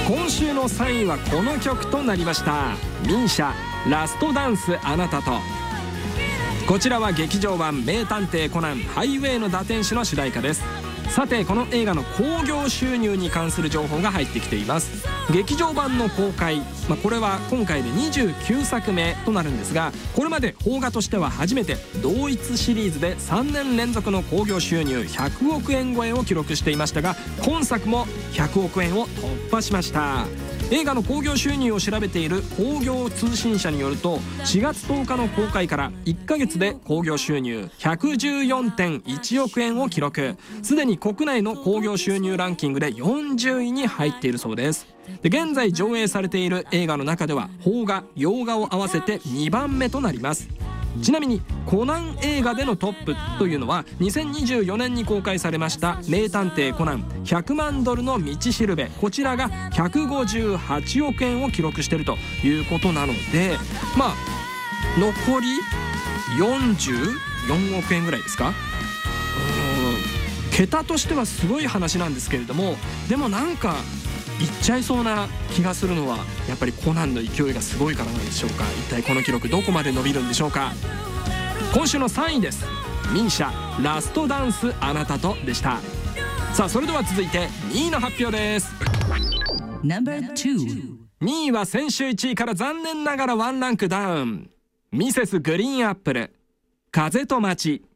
今週の3位はこの曲となりました。ミーシャ、ラストダンスあなたと。こちらは劇場版名探偵コナンハイウェイの打天使の主題歌です。さてこの映画の興行収入に関する情報が入ってきています。劇場版の公開、これは今回で29作目となるんですが、これまで邦画としては初めて同一シリーズで3年連続の興行収入100億円超えを記録していましたが、今作も100億円を突破しました。映画の興行収入を調べている興行通信社によると、4月10日の公開から1ヶ月で興行収入 114.1 億円を記録。すでに国内の興行収入ランキングで40位に入っているそうです。現在上映されている映画の中では邦画、洋画を合わせて2番目となります。ちなみにコナン映画でのトップというのは2024年に公開されました名探偵コナン100万ドルの道しるべ、こちらが158億円を記録しているということなので、残り44億円ぐらいですか。桁としてはすごい話なんですけれども、でもなんかいっちゃいそうな気がするのはやっぱりコナンの勢いがすごいからなんでしょうか。一体この記録どこまで伸びるんでしょうか。今週の3位です。ミーシャ、ラストダンスあなたとでした。さあそれでは続いて2位の発表です。 No.2 2位は先週1位から残念ながらワンランクダウン、ミセスグリーンアップル、風と街。